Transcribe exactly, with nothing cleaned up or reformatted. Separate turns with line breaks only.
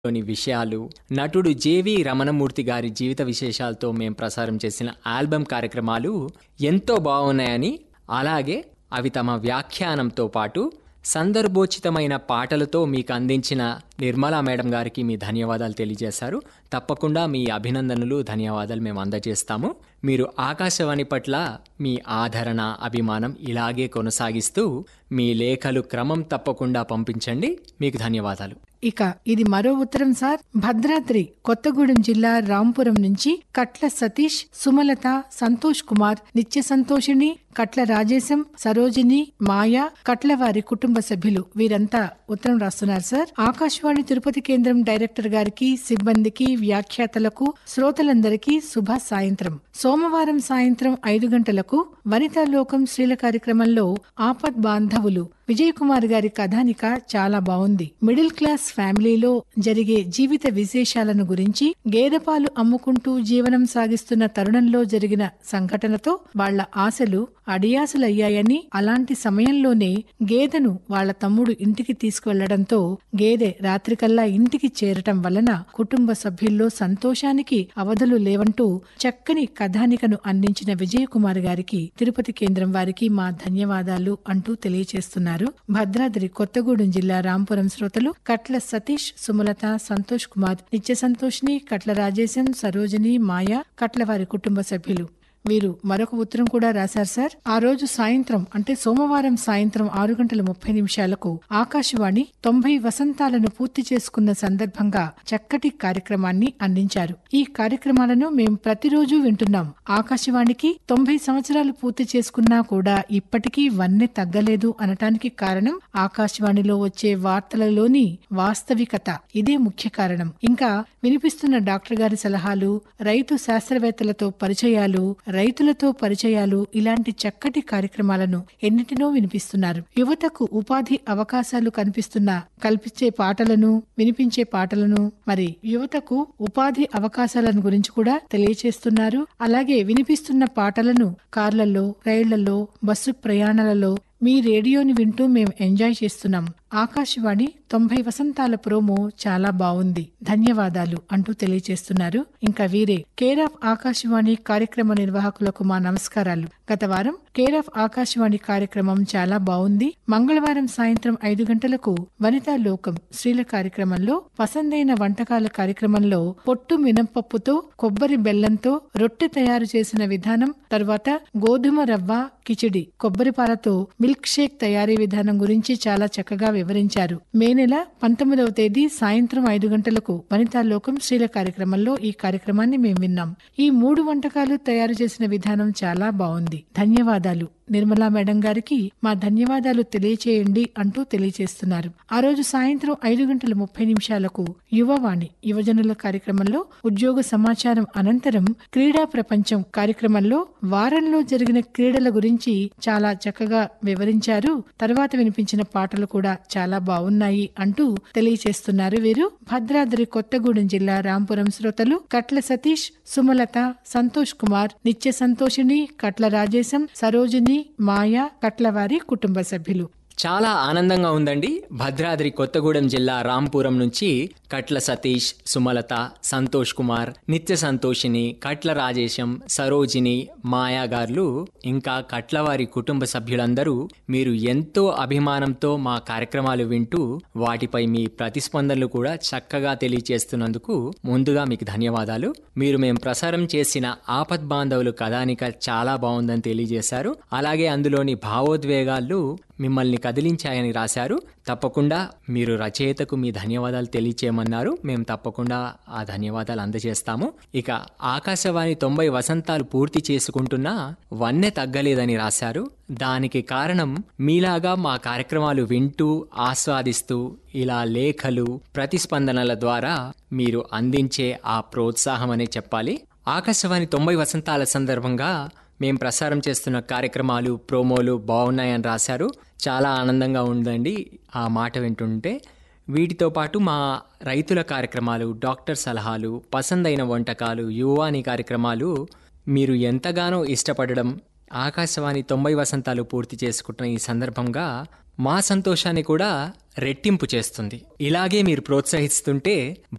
లోని విషయాలు, నటుడు జేవి రమణమూర్తి గారి జీవిత విశేషాలతో మేం ప్రసారం చేసిన ఆల్బమ్ కార్యక్రమాలు ఎంతో బాగున్నాయని, అలాగే అవి తమ వ్యాఖ్యానంతో పాటు సందర్భోచితమైన పాటలతో మీకు అందించిన నిర్మలా మేడం గారికి మీ ధన్యవాదాలు తెలియజేశారు. తప్పకుండా మీ అభినందనలు, ధన్యవాదాలు మేము అందజేస్తాము. మీరు ఆకాశవాణి పట్ల మీ ఆదరణ, అభిమానం ఇలాగే కొనసాగిస్తూ మీ లేఖలు క్రమం తప్పకుండా పంపించండి. మీకు ధన్యవాదాలు.
ఇక ఇది మరో ఉత్తరం సార్. భద్రాద్రి కొత్తగూడెం జిల్లా రాంపురం నుంచి కట్ల సతీష్, సుమలత, సంతోష్ కుమార్, నిత్య సంతోషిని, కట్ల రాజేశం, సరోజిని, మాయా, కట్ల వారి కుటుంబ సభ్యులు వీరంతా ఉత్తరం రాస్తున్నారు సార్. ఆకాశవాణి తిరుపతి కేంద్రం డైరెక్టర్ గారికి, సిబ్బందికి, వ్యాఖ్యాతలకు, శ్రోతలందరికీ శుభ సాయంత్రం. సోమవారం సాయంత్రం ఐదు గంటలకు వనితా లోకం స్త్రీల కార్యక్రమంలో ఆపద్ బాంధవులు విజయ్ కుమార్ గారి కథానిక చాలా బాగుంది. మిడిల్ క్లాస్ ఫ్యామిలీలో జరిగే జీవిత విశేషాలను గురించి, గేదెపాలు అమ్ముకుంటూ జీవనం సాగిస్తున్న తరుణంలో జరిగిన సంఘటనతో వాళ్ల ఆశలు అడియాసలయ్యాయని, అలాంటి సమయంలోనే గేదెను వాళ్ల తమ్ముడు ఇంటికి తీసుకువెళ్లడంతో గేదె రాత్రికల్లా ఇంటికి చేరటం వలన కుటుంబ సభ్యుల్లో సంతోషానికి అవధులు లేవంటూ చక్కని కథానికను అందించిన విజయ్ కుమార్ గారికి, తిరుపతి కేంద్రం వారికి మా ధన్యవాదాలు అంటూ తెలియజేస్తున్నారు. భద్రాద్రి కొత్తగూడెం జిల్లా రాంపురం శ్రోతలు కట్ల సతీష్, సుమలత, సంతోష్ కుమార్, నిత్య సంతోష్ని, కట్ల రాజేశం, సరోజిని, మాయా, కట్ల వారి కుటుంబ సభ్యులు. వీరు మరొక ఉత్తరం కూడా రాశారు సార్. ఆ రోజు సాయంత్రం అంటే సోమవారం సాయంత్రం ఆరు గంటల ముప్పై నిమిషాలకు ఆకాశవాణి తొంభై వసంతాలను పూర్తి చేసుకున్న సందర్భంగా చక్కటి కార్యక్రమాన్ని అందించారు. ఈ కార్యక్రమాలను మేం ప్రతిరోజు వింటున్నాం. ఆకాశవాణికి తొంభై సంవత్సరాలు పూర్తి చేసుకున్నా కూడా ఇప్పటికీ వన్నె తగ్గలేదు అనటానికి కారణం ఆకాశవాణిలో వచ్చే వార్తలలోని వాస్తవికత. ఇదే ముఖ్య కారణం. ఇంకా వినిపిస్తున్న డాక్టర్ గారి సలహాలు, రైతు శాస్త్రవేత్తలతో పరిచయాలు, రైతులతో పరిచయాలు, ఇలాంటి చక్కటి కార్యక్రమాలను ఎన్నిటినో వినిపిస్తున్నారు. యువతకు ఉపాధి అవకాశాలు కనిపిస్తున్న కల్పించే పాటలను, వినిపించే పాటలను, మరి యువతకు ఉపాధి అవకాశాలను గురించి కూడా తెలియచేస్తున్నారు. అలాగే వినిపిస్తున్న పాటలను కార్లలో, రైళ్లలో, బస్సు ప్రయాణాలలో మీ రేడియోని వింటూ మేము ఎంజాయ్ చేస్తున్నాం. ఆకాశవాణి తొంభై వసంతాల ప్రోమో చాలా బాగుంది, ధన్యవాదాలు అంటూ తెలియజేస్తున్నారు. ఇంకా వీరే కేర్ ఆఫ్ ఆకాశవాణి కార్యక్రమ నిర్వాహకులకు మా నమస్కారాలు. గత వారం కేర్ ఆఫ్ ఆకాశవాణి కార్యక్రమం చాలా బాగుంది. మంగళవారం సాయంత్రం ఐదు గంటలకు వనితా లోకం స్త్రీల కార్యక్రమంలో పసందైన వంటకాల కార్యక్రమంలో పొట్టు మినపప్పుతో కొబ్బరి బెల్లంతో రొట్టె తయారు చేసిన విధానం, తర్వాత గోధుమ రవ్వ కిచిడి, కొబ్బరి పాలతో మిల్క్ షేక్ తయారీ విధానం గురించి చాలా చక్కగా వివరించారు. మే నెల పంతొమ్మిదవ తేదీ సాయంత్రం ఐదు గంటలకు వనితా లోకం స్త్రీల కార్యక్రమంలో ఈ కార్యక్రమాన్ని మేము విన్నాం. ఈ మూడు వంటకాలు తయారు చేసిన విధానం చాలా బాగుంది. ధన్యవాదాలు. నిర్మలా మేడం గారికి మా ధన్యవాదాలు తెలియచేయండి అంటూ తెలియచేస్తున్నారు. ఆ రోజు సాయంత్రం ఐదు గంటల ముప్పై నిమిషాలకు యువవాణి యువజనుల కార్యక్రమంలో ఉద్యోగ సమాచారం అనంతరం క్రీడా ప్రపంచం కార్యక్రమంలో వారంలో జరిగిన క్రీడల గురించి చాలా చక్కగా వివరించారు. తర్వాత వినిపించిన పాటలు కూడా చాలా బాగున్నాయి అంటూ తెలియచేస్తున్నారు. వీరు భద్రాద్రి కొత్తగూడెం జిల్లా రాంపురం శ్రోతలు కట్ల సతీష్, సుమలత, సంతోష్ కుమార్, నిత్య సంతోషిని, కట్ల రాజేశం, సరోజిని, మాయా, కట్లవారి కుటుంబ సభ్యులు.
చాలా ఆనందంగా ఉందండి. భద్రాద్రి కొత్తగూడెం జిల్లా రాంపురం నుంచి కట్ల సతీష్, సుమలత, సంతోష్ కుమార్, నిత్య సంతోషిని, కట్ల రాజేశం, సరోజిని, మాయా గారు, ఇంకా కట్లవారి కుటుంబ సభ్యులందరూ మీరు ఎంతో అభిమానంతో మా కార్యక్రమాలు వింటూ వాటిపై మీ ప్రతిస్పందనలు కూడా చక్కగా తెలియచేస్తున్నందుకు ముందుగా మీకు ధన్యవాదాలు. మీరు మేము ప్రసారం చేసిన ఆపద్ బాంధవులు కథానిక చాలా బాగుందని తెలియజేశారు. అలాగే అందులోని భావోద్వేగాలు మిమ్మల్ని కదిలించాయని రాశారు. తప్పకుండా మీరు రచయితకు మీ ధన్యవాదాలు తెలియచేయమన్నారు. మేము తప్పకుండా ఆ ధన్యవాదాలు అందజేస్తాము. ఇక ఆకాశవాణి తొంభై వసంతాలు పూర్తి చేసుకుంటున్నా వన్నె తగ్గలేదని రాశారు. దానికి కారణం మీలాగా మా కార్యక్రమాలు వింటూ ఆస్వాదిస్తూ ఇలా లేఖలు, ప్రతిస్పందనల ద్వారా మీరు అందించే ఆ ప్రోత్సాహం అనే చెప్పాలి. ఆకాశవాణి తొంభై వసంతాల సందర్భంగా మేం ప్రసారం చేస్తున్న కార్యక్రమాలు, ప్రోమోలు బాగున్నాయని రాశారు. చాలా ఆనందంగా ఉందండి ఆ మాట వింటుంటే. వీటితో పాటు మా రైతుల కార్యక్రమాలు, డాక్టర్ సలహాలు, పసందైన వంటకాలు, యువాని కార్యక్రమాలు మీరు ఎంతగానో ఇష్టపడడం ఆకాశవాణి తొంభై వసంతాలు పూర్తి చేసుకుంటున్న ఈ సందర్భంగా మా సంతోషాన్ని కూడా రెట్టింపు చేస్తుంది. ఇలాగే మీరు ప్రోత్సహిస్తుంటే